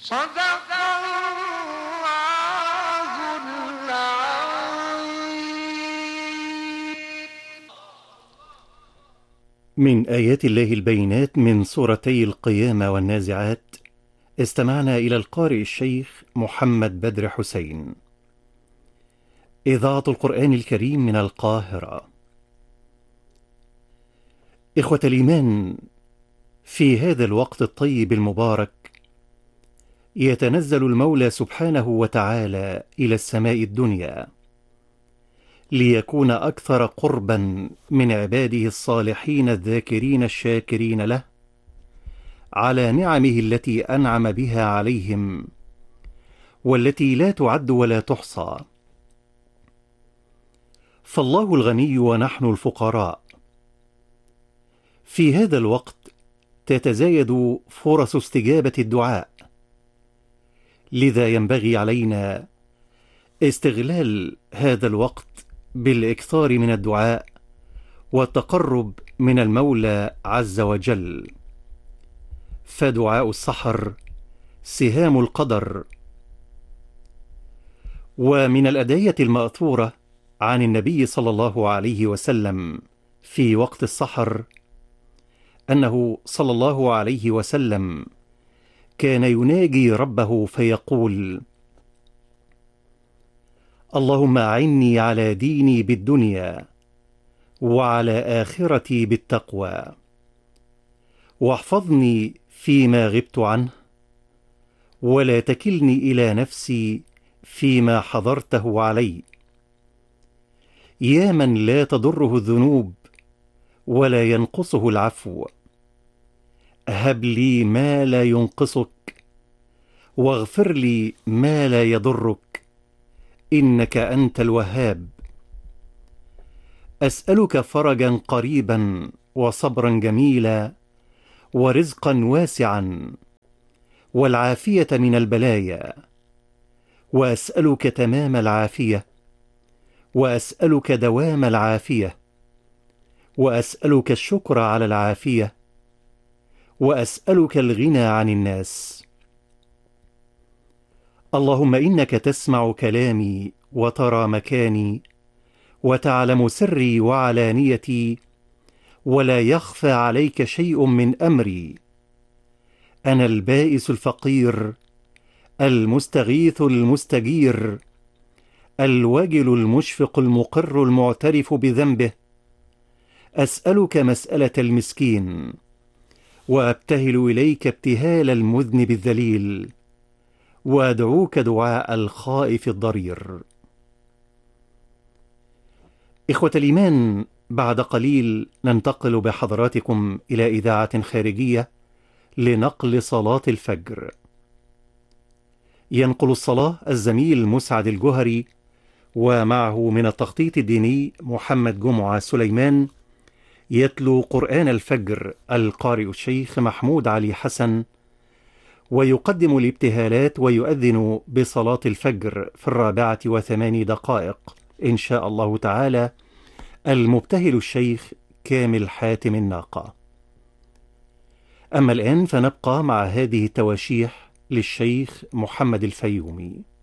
صدق الله العظيم. من آيات الله البينات من سورتي القيامة والنازعات. استمعنا إلى القارئ الشيخ محمد بدر حسين. إذاعة القرآن الكريم من القاهرة. إخوة الإيمان، في هذا الوقت الطيب المبارك يتنزل المولى سبحانه وتعالى إلى السماء الدنيا ليكون أكثر قربا من عباده الصالحين الذاكرين الشاكرين له على نعمه التي أنعم بها عليهم والتي لا تعد ولا تحصى. فالله الغني ونحن الفقراء. في هذا الوقت تتزايد فرص استجابة الدعاء، لذا ينبغي علينا استغلال هذا الوقت بالإكثار من الدعاء والتقرب من المولى عز وجل، فدعاء السحر سهام القدر. ومن الأدعية المأثورة عن النبي صلى الله عليه وسلم في وقت السحر أنه صلى الله عليه وسلم كان يناجي ربه فيقول: اللهم أعني على ديني بالدنيا وعلى آخرتي بالتقوى، واحفظني فيما غبت عنه، ولا تكلني إلى نفسي فيما حضرته علي. يا من لا تضره الذنوب ولا ينقصه العفو، هب لي ما لا ينقصك، واغفر لي ما لا يضرك، إنك أنت الوهاب. أسألك فرجا قريبا وصبرا جميلا ورزقا واسعا والعافية من البلايا، وأسألك تمام العافية، وأسألك دوام العافية، وأسألك الشكر على العافية، وأسألك الغنى عن الناس. اللهم إنك تسمع كلامي وترى مكاني وتعلم سري وعلانيتي، ولا يخفى عليك شيء من أمري. أنا البائس الفقير، المستغيث المستجير، الوجل المشفق المقر المعترف بذنبه. أسألك مسألة المسكين، وأبتهل إليك ابتهال المذنب الذليل، وأدعوك دعاء الخائف الضرير. إخوة الإيمان، بعد قليل ننتقل بحضراتكم إلى إذاعة خارجية لنقل صلاة الفجر. ينقل الصلاة الزميل مسعد الجهري، ومعه من التخطيط الديني محمد جمعة سليمان. يتلو قرآن الفجر القارئ الشيخ محمود علي حسن، ويقدم الابتهالات ويؤذن بصلاة الفجر في 4:08 إن شاء الله تعالى المبتهل الشيخ كامل حاتم الناقة. أما الآن فنبقى مع هذه التواشيح للشيخ محمد الفيومي.